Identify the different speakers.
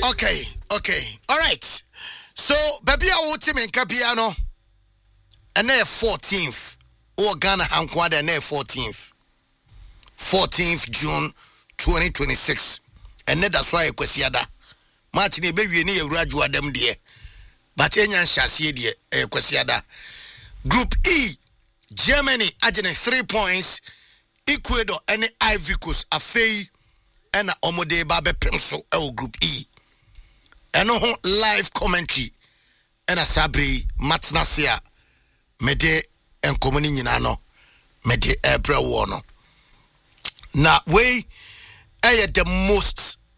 Speaker 1: Okay. All right. So, baby, I will team in Capiano. And then 14th. Or Ghana Hankwad and then 14th. 14th June 2026. And then that's why I kwesiada. Martin, baby, ni Rajua them dear. But Enyan Shasi dear, kwesiada. Group E, Germany, Argentina 3 points. Ecuador, and Ivory Coast, Afei, and Omode Babe Pemso, Group E. And live commentary, and a Sabri, Matnasia, Mede, and Comuninano, Mede Ebra Warno. Now, we are the most